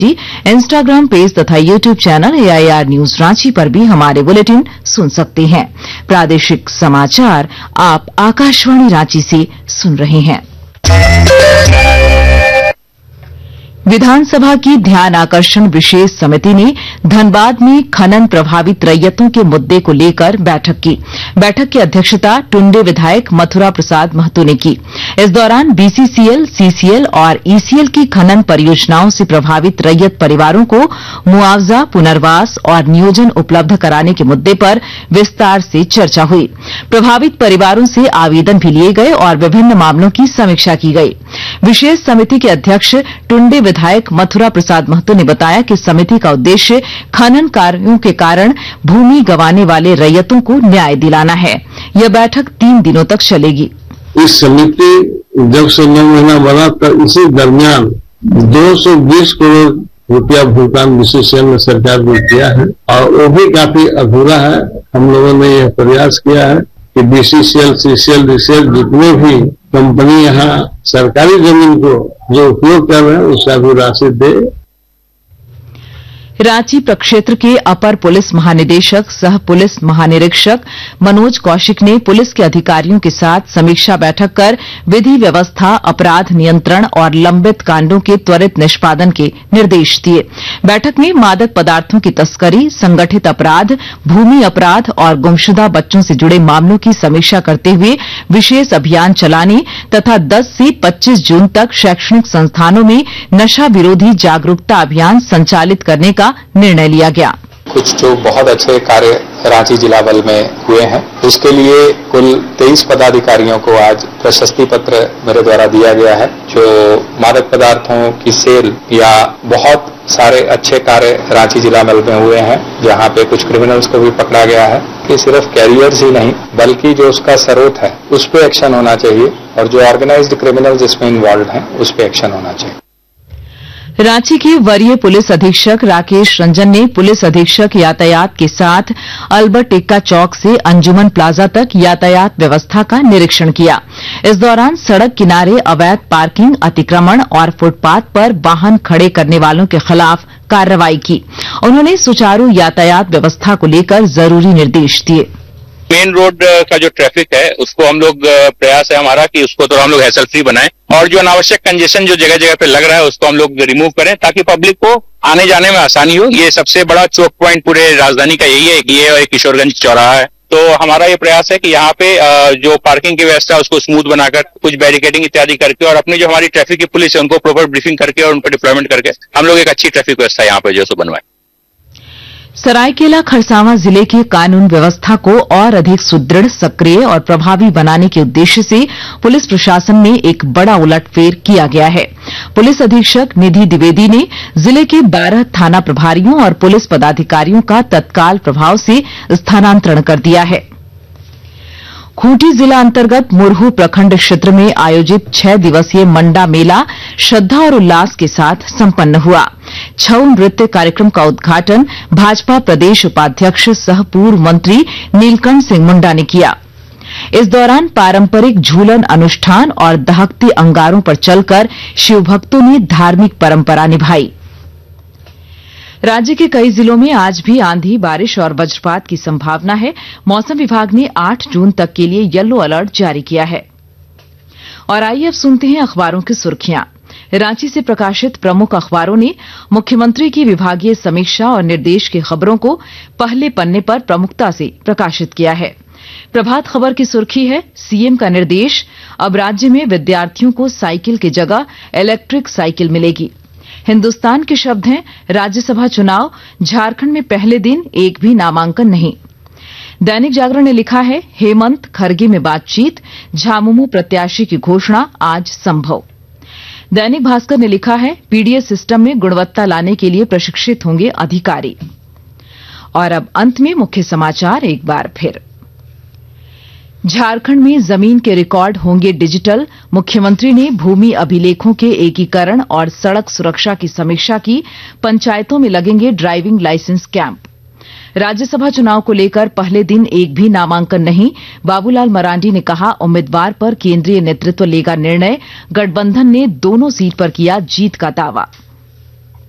Instagram page तथा YouTube channel AIR news Ranchi पर भी हमारे बुलेटिन सुन सकते हैं। प्रादेशिक समाचार आप आकाशवाणी रांची से सुन रहे हैं। विधानसभा की ध्यान आकर्षण विशेष समिति ने धनबाद में खनन प्रभावित रैयतों के मुद्दे को लेकर बैठक की। बैठक की अध्यक्षता टुंडे विधायक मथुरा प्रसाद महतो ने की। इस दौरान BCCL, CCL और ECL की खनन परियोजनाओं से प्रभावित रैयत परिवारों को मुआवजा, पुनर्वास और नियोजन उपलब्ध कराने के मुद्दे पर विस्तार से चर्चा हुई। प्रभावित परिवारों से आवेदन भी लिए गए और विभिन्न मामलों की समीक्षा की गई। विशेष समिति के अध्यक्ष टुंडे विधायक मथुरा प्रसाद महतो ने बताया कि समिति का उद्देश्य खनन कार्यों के कारण भूमि गंवाने वाले रैयतों को न्याय दिलाना है। यह बैठक 3 दिनों तक चलेगी। इस समिति जब से 9 महीना बना तो इसी दरमियान 220 करोड़ रुपया भुगतान BCCL ने सरकार को किया है और वो भी काफी अधूरा है। हम लोगों ने यह प्रयास किया है कि BCCL, CCL, DCL जितने भी कंपनी यहाँ सरकारी जमीन को जो उपयोग कर रहे हैं उसका भी राशि दे। रांची प्रक्षेत्र के अपर पुलिस महानिदेशक सह पुलिस महानिरीक्षक मनोज कौशिक ने पुलिस के अधिकारियों के साथ समीक्षा बैठक कर विधि व्यवस्था, अपराध नियंत्रण और लंबित कांडों के त्वरित निष्पादन के निर्देश दिए। बैठक में मादक पदार्थों की तस्करी, संगठित अपराध, भूमि अपराध और गुमशुदा बच्चों से जुड़े मामलों की समीक्षा करते हुए विशेष अभियान चलाने तथा 10 से 25 जून तक शैक्षणिक संस्थानों में नशा विरोधी जागरूकता अभियान संचालित करने का निर्णय लिया गया। कुछ जो बहुत अच्छे कार्य रांची जिला बल में हुए हैं उसके लिए कुल 23 पदाधिकारियों को आज प्रशस्ति पत्र मेरे द्वारा दिया गया है। जो मादक पदार्थों की सेल या बहुत सारे अच्छे कार्य रांची जिला बल में हुए हैं, जहां पे कुछ क्रिमिनल्स को भी पकड़ा गया है कि सिर्फ कैरियर्स ही नहीं बल्कि जो उसका स्रोत है उस पर एक्शन होना चाहिए और जो ऑर्गेनाइज्ड क्रिमिनल्स इसमें इन्वॉल्व हैं उस पर एक्शन होना चाहिए। रांची के वरीय पुलिस अधीक्षक राकेश रंजन ने पुलिस अधीक्षक यातायात के साथ अल्बर्ट एक्का चौक से अंजुमन प्लाजा तक यातायात व्यवस्था का निरीक्षण किया। इस दौरान सड़क किनारे अवैध पार्किंग, अतिक्रमण और फुटपाथ पर वाहन खड़े करने वालों के खिलाफ कार्रवाई की। उन्होंने सुचारू यातायात व्यवस्था को लेकर जरूरी निर्देश दिए। मेन रोड का जो ट्रैफिक है उसको हम लोग प्रयास है हमारा कि उसको थोड़ा हम लोग हैसल फ्री बनाएं और जो अनावश्यक कंजेशन जो जगह जगह पे लग रहा है उसको हम लोग रिमूव करें ताकि पब्लिक को आने जाने में आसानी हो। ये सबसे बड़ा चौक पॉइंट पूरे राजधानी का यही है कि ये और किशोरगंज चौराहा है। तो हमारा ये प्रयास है कि यहाँ पे जो पार्किंग की व्यवस्था है उसको स्मूथ बनाकर कुछ बैरिकेडिंग इत्यादि करके और अपनी जो हमारी ट्रैफिक की पुलिस है उनको प्रॉपर ब्रीफिंग करके और उनको डिप्लॉयमेंट करके हम लोग एक अच्छी ट्रैफिक व्यवस्था यहाँ पे जो सो बनवाएं। सरायकेला खरसावां जिले की कानून व्यवस्था को और अधिक सुदृढ़, सक्रिय और प्रभावी बनाने के उद्देश्य से पुलिस प्रशासन में एक बड़ा उलटफेर किया गया है। पुलिस अधीक्षक निधि द्विवेदी ने जिले के 12 थाना प्रभारियों और पुलिस पदाधिकारियों का तत्काल प्रभाव से स्थानांतरण कर दिया है। खूंटी जिला अंतर्गत मुरहू प्रखंड क्षेत्र में आयोजित 6 दिवसीय मंडा मेला श्रद्धा और उल्लास के साथ संपन्न हुआ। छऊ नृत्य कार्यक्रम का उद्घाटन भाजपा प्रदेश उपाध्यक्ष सह पूर्व मंत्री नीलकंठ सिंह मुंडा ने किया। इस दौरान पारंपरिक झूलन अनुष्ठान और दहकते अंगारों पर चलकर शिवभक्तों ने धार्मिक परंपरा निभाई। राज्य के कई जिलों में आज भी आंधी, बारिश और वज्रपात की संभावना है। मौसम विभाग ने 8 जून तक के लिए येलो अलर्ट जारी किया है। और आइए अब सुनते हैं अखबारों की सुर्खियां। रांची से प्रकाशित प्रमुख अखबारों ने मुख्यमंत्री की विभागीय समीक्षा और निर्देश की खबरों को पहले पन्ने पर प्रमुखता से प्रकाशित किया है। प्रभात खबर की सुर्खी है, सीएम का निर्देश, अब राज्य में विद्यार्थियों को साइकिल की जगह इलेक्ट्रिक साइकिल मिलेगी। हिन्दुस्तान के शब्द हैं, राज्यसभा चुनाव, झारखंड में पहले दिन एक भी नामांकन नहीं। दैनिक जागरण ने लिखा है, हेमंत खरगे में बातचीत, झामुमो प्रत्याशी की घोषणा आज संभव। दैनिक भास्कर ने लिखा है, पीडीएस सिस्टम में गुणवत्ता लाने के लिए प्रशिक्षित होंगे अधिकारी। और अब अंत में मुख्य समाचार एक बार फिर। झारखंड में जमीन के रिकॉर्ड होंगे डिजिटल, मुख्यमंत्री ने भूमि अभिलेखों के एकीकरण और सड़क सुरक्षा की समीक्षा की। पंचायतों में लगेंगे ड्राइविंग लाइसेंस कैंप। राज्यसभा चुनाव को लेकर पहले दिन एक भी नामांकन नहीं, बाबूलाल मरांडी ने कहा, उम्मीदवार पर केंद्रीय नेतृत्व लेगा निर्णय। गठबंधन ने दोनों सीट पर किया जीत का दावा।